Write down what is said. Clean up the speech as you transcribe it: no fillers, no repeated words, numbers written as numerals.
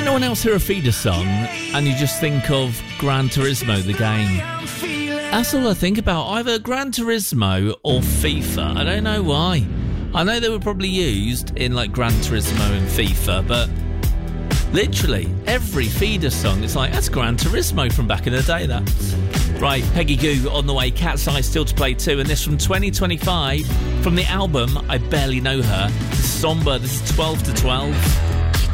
anyone else hear a feeder song and you just think of Gran Turismo, the game? That's all I think about, either Gran Turismo or FIFA. I don't know why. I know they were probably used in like Gran Turismo and FIFA, but literally every feeder song, it's like, that's Gran Turismo from back in the day, that. Right, Peggy Goo on the way, Cat's Eye still to play too, and this from 2025, from the album I Barely Know Her. This is Somber, this is 12 to 12.